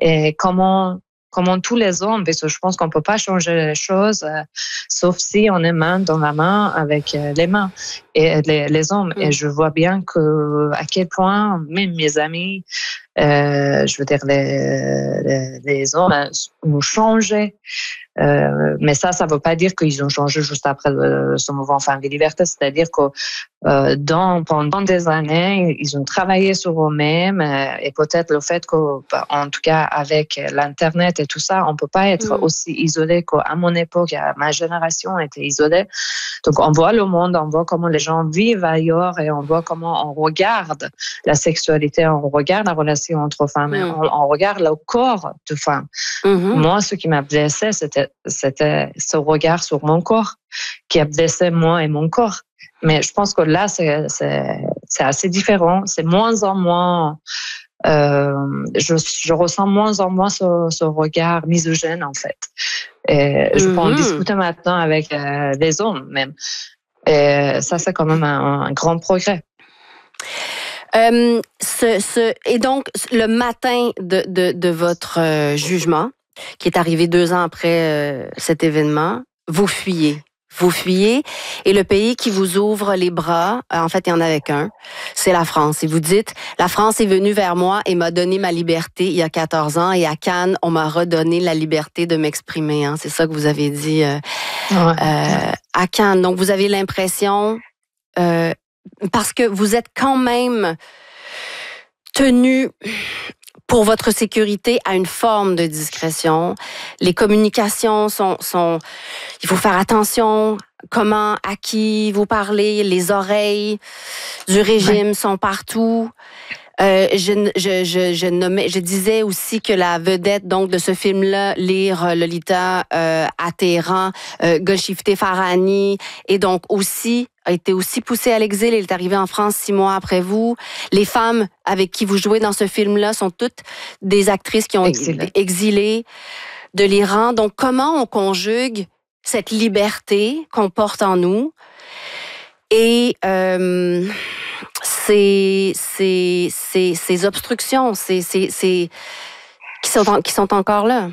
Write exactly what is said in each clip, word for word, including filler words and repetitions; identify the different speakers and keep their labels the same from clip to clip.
Speaker 1: et comment Comment tous les hommes, parce que je pense qu'on peut pas changer les choses, euh, sauf si on est main dans la main avec euh, les mains et les, les hommes. Mm. Et je vois bien que à quel point même mes amis, euh, je veux dire les, les, les hommes ont changé. Euh, mais ça, ça veut pas dire qu'ils ont changé juste après euh, ce mouvement Femmes et Liberté. C'est-à-dire que euh, dans, pendant des années, ils ont travaillé sur eux-mêmes euh, et peut-être le fait que, bah, en tout cas, avec l'Internet et tout ça, on peut pas être mmh. aussi isolé qu'à mon époque, à ma génération était isolée. Donc, on voit le monde, on voit comment les gens vivent ailleurs et on voit comment on regarde la sexualité, on regarde la relation entre femmes, mmh. on, on regarde le corps de femmes. Mmh. Moi, ce qui m'a blessée, c'était c'était ce regard sur mon corps qui a blessé moi et mon corps. Mais je pense que là, c'est, c'est, c'est assez différent. C'est moins en moins... Euh, je, je ressens moins en moins ce, ce regard misogyne, en fait. Et je peux mm-hmm. en discuter maintenant avec euh, les hommes, même. Et ça, c'est quand même un, un grand progrès.
Speaker 2: Euh, ce, ce, et donc, le matin de, de, de votre euh, jugement, qui est arrivé deux ans après euh, cet événement, vous fuyez. Vous fuyez et le pays qui vous ouvre les bras, en fait, il y en avait qu'un, c'est la France. Et vous dites, la France est venue vers moi et m'a donné ma liberté il y a quatorze ans et à Cannes, on m'a redonné la liberté de m'exprimer. Hein. C'est ça que vous avez dit euh, ouais. euh, à Cannes. Donc, vous avez l'impression, euh, parce que vous êtes quand même tenu... pour votre sécurité, à une forme de discrétion. Les communications sont, sont... Il faut faire attention comment, à qui vous parlez. Les oreilles du régime ouais. sont partout. Euh, je, je, je, je, nommais, je disais aussi que la vedette donc de ce film-là, Lire Lolita euh, à Téhéran, euh, Golshifteh Farahani, est donc aussi a été aussi poussée à l'exil. Elle est arrivée en France six mois après vous. Les femmes avec qui vous jouez dans ce film-là sont toutes des actrices qui ont été exilées de l'Iran. Donc, comment on conjugue cette liberté qu'on porte en nous et euh, ces, ces, ces, ces obstructions ces, ces, ces, qui, sont en, qui sont encore là?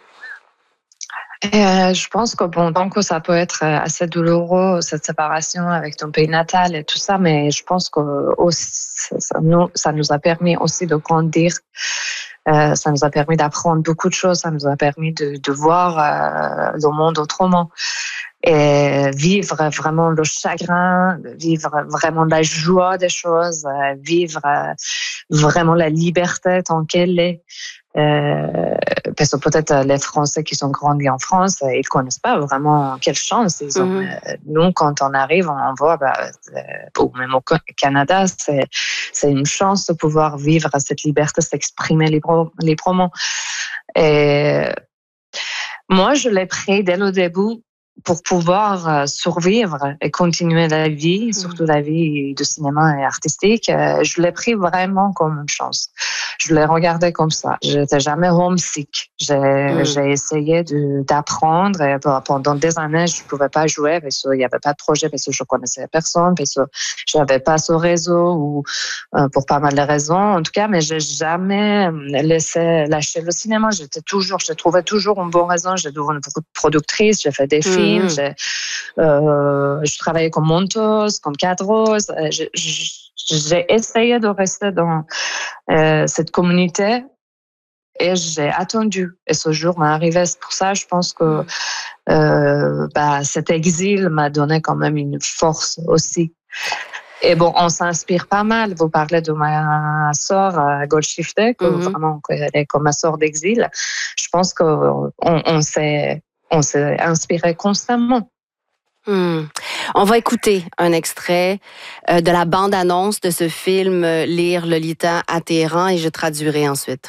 Speaker 1: Euh, je pense que bon, donc ça peut être assez douloureux cette séparation avec ton pays natal et tout ça, mais je pense que aussi, ça, nous, ça nous a permis aussi de grandir. Euh, ça nous a permis d'apprendre beaucoup de choses. Ça nous a permis de, de voir euh, le monde autrement et vivre vraiment le chagrin, vivre vraiment la joie des choses, vivre vraiment la liberté tant qu'elle est. Euh, parce que peut-être les Français qui sont grandis en France, ils ne connaissent pas vraiment quelle chance ils ont. Mm-hmm. Nous, quand on arrive, on voit, bah, ou même au Canada, c'est, c'est une chance de pouvoir vivre cette liberté, s'exprimer libre, librement. Et moi, je l'ai pris dès le début pour pouvoir survivre et continuer la vie, mmh. surtout la vie de cinéma et artistique. Je l'ai pris vraiment comme une chance. Je l'ai regardé comme ça. Je n'étais jamais homesick. J'ai, mmh. j'ai essayé de, d'apprendre et pendant des années, je ne pouvais pas jouer parce qu'il n'y avait pas de projet, parce que je ne connaissais personne, parce que je n'avais pas ce réseau ou euh, pour pas mal de raisons, en tout cas, mais je n'ai jamais laissé lâcher le cinéma. J'étais toujours, je trouvais toujours une bonne raison. J'ai devenu beaucoup de productrice, j'ai fait des films. Mmh. J'ai, euh, je travaillais comme monteuse, comme cadreuse. J'ai, j'ai essayé de rester dans euh, cette communauté et j'ai attendu. Et ce jour m'est arrivé. C'est pour ça, je pense que euh, bah, cet exil m'a donné quand même une force aussi. Et bon, on s'inspire pas mal. Vous parlez de ma sœur à Golshifteh, que mm-hmm. vraiment, elle est comme ma sœur d'exil. Je pense qu'on on s'est On s'est inspiré constamment.
Speaker 2: Hmm. On va écouter un extrait euh, de la bande-annonce de ce film euh, Lire Lolita à Téhéran et je traduirai ensuite.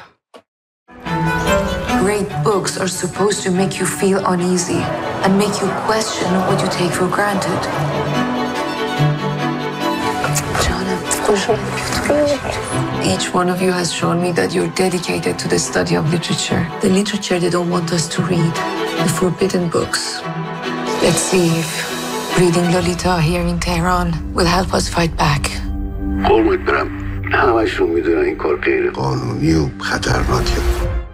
Speaker 3: Great books are supposed to make you feel uneasy and make you question what you take for granted. Each one of you has shown me that you're dedicated to the study of literature. The literature they don't want us to read. The forbidden books. Let's see if reading Lolita here in Tehran will help us fight back.
Speaker 4: قربونت برم همشون میدونن این کار غیر قانونی و خطرناکه